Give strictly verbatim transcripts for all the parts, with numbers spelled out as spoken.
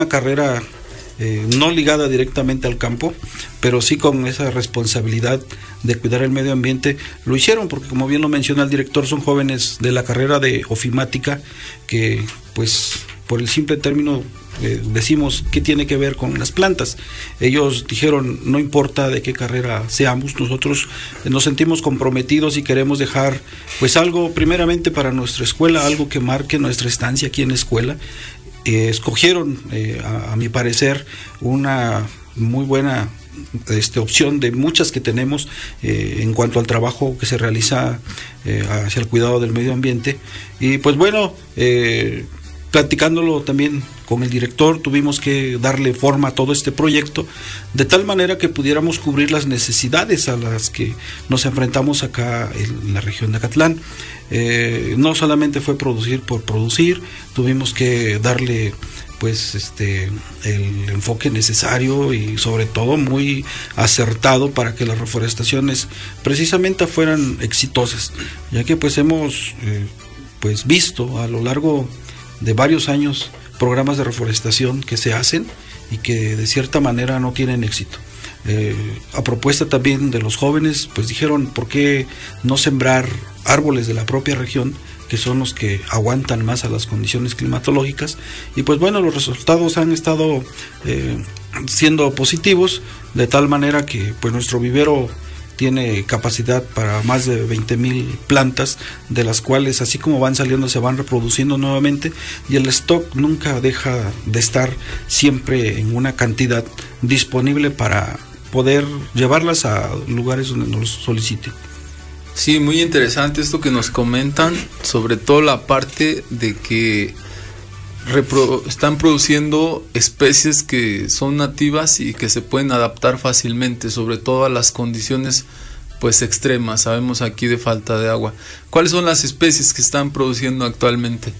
una carrera eh, no ligada directamente al campo, pero sí con esa responsabilidad de cuidar el medio ambiente, lo hicieron, porque como bien lo menciona el director, son jóvenes de la carrera de ofimática que pues por el simple término eh, decimos que tiene que ver con las plantas. Ellos dijeron, no importa de qué carrera seamos, nosotros nos sentimos comprometidos y queremos dejar pues algo primeramente para nuestra escuela, algo que marque nuestra estancia aquí en la escuela. Eh, escogieron, eh, a, a mi parecer, una muy buena este, opción de muchas que tenemos eh, en cuanto al trabajo que se realiza eh, hacia el cuidado del medio ambiente. Y pues bueno, eh, platicándolo también con el director, tuvimos que darle forma a todo este proyecto de tal manera que pudiéramos cubrir las necesidades a las que nos enfrentamos acá en la región de Acatlán. Eh, no solamente fue producir por producir, tuvimos que darle pues este el enfoque necesario y sobre todo muy acertado para que las reforestaciones precisamente fueran exitosas, ya que pues hemos eh, pues visto a lo largo de varios años programas de reforestación que se hacen y que de cierta manera no tienen éxito. Eh, a propuesta también de los jóvenes, pues dijeron, ¿por qué no sembrar árboles de la propia región, que son los que aguantan más a las condiciones climatológicas? Y pues bueno, los resultados han estado eh, siendo positivos, de tal manera que pues nuestro vivero tiene capacidad para más de veinte mil plantas, de las cuales así como van saliendo se van reproduciendo nuevamente, y el stock nunca deja de estar siempre en una cantidad disponible para poder llevarlas a lugares donde nos soliciten. Sí, muy interesante esto que nos comentan, sobre todo la parte de que repro- están produciendo especies que son nativas y que se pueden adaptar fácilmente, sobre todo a las condiciones pues extremas, sabemos aquí de falta de agua. ¿Cuáles son las especies que están produciendo actualmente?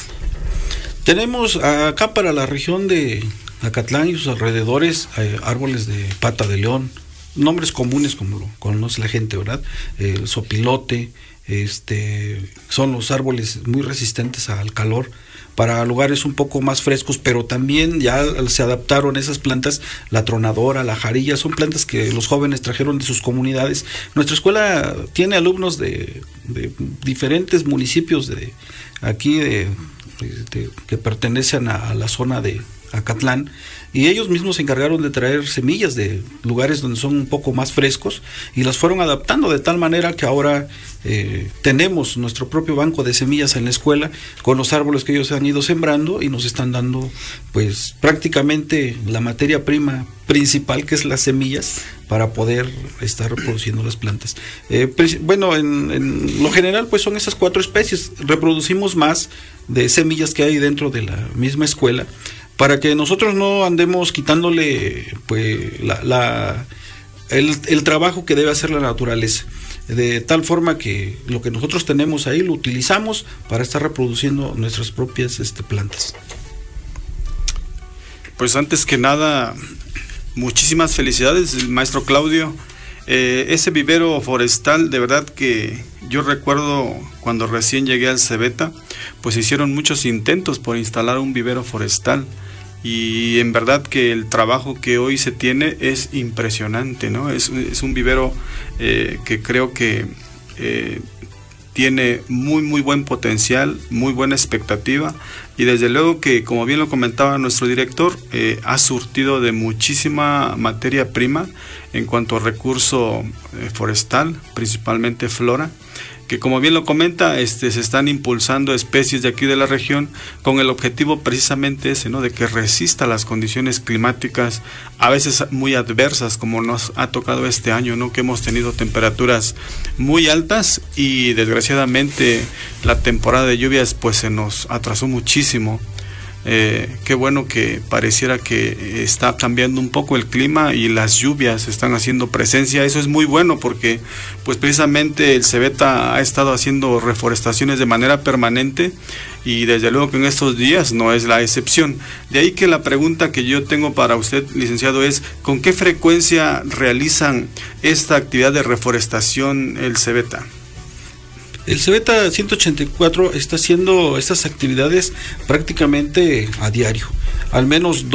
Tenemos acá para la región de Acatlán y sus alrededores eh, árboles de pata de león, nombres comunes como lo conoce la gente, ¿verdad? El sopilote, este, son los árboles muy resistentes al calor para lugares un poco más frescos, pero también ya se adaptaron esas plantas, la tronadora, la jarilla, son plantas que los jóvenes trajeron de sus comunidades. Nuestra escuela tiene alumnos de, de diferentes municipios de aquí de, de, que pertenecen a, a la zona de Acatlán, y ellos mismos se encargaron de traer semillas de lugares donde son un poco más frescos y las fueron adaptando de tal manera que ahora eh, tenemos nuestro propio banco de semillas en la escuela con los árboles que ellos han ido sembrando, y nos están dando pues prácticamente la materia prima principal, que es las semillas, para poder estar reproduciendo las plantas. Eh, pues, bueno, en, en lo general pues son esas cuatro especies. Reproducimos más de semillas que hay dentro de la misma escuela, para que nosotros no andemos quitándole pues la, la el, el trabajo que debe hacer la naturaleza, de tal forma que lo que nosotros tenemos ahí lo utilizamos para estar reproduciendo nuestras propias este, plantas. Pues antes que nada, muchísimas felicidades, maestro Claudio. Eh, ese vivero forestal, de verdad que yo recuerdo cuando recién llegué al Cebeta, pues hicieron muchos intentos por instalar un vivero forestal, y en verdad que el trabajo que hoy se tiene es impresionante, ¿no? Es, es un vivero eh, que creo que eh, tiene muy muy buen potencial, muy buena expectativa, y desde luego que, como bien lo comentaba nuestro director, eh, ha surtido de muchísima materia prima en cuanto a recurso eh, forestal, principalmente flora, que como bien lo comenta, este, se están impulsando especies de aquí de la región con el objetivo precisamente ese, ¿no? De que resista las condiciones climáticas a veces muy adversas, como nos ha tocado este año, ¿no? Que hemos tenido temperaturas muy altas y desgraciadamente la temporada de lluvias pues se nos atrasó muchísimo. Eh, qué bueno que pareciera que está cambiando un poco el clima y las lluvias están haciendo presencia. Eso es muy bueno, porque pues precisamente el Cebeta ha estado haciendo reforestaciones de manera permanente, y desde luego que en estos días no es la excepción. De ahí que la pregunta que yo tengo para usted, licenciado, es ¿con qué frecuencia realizan esta actividad de reforestación el Cebeta? El Cebeta ciento ochenta y cuatro está haciendo estas actividades prácticamente a diario, al menos dos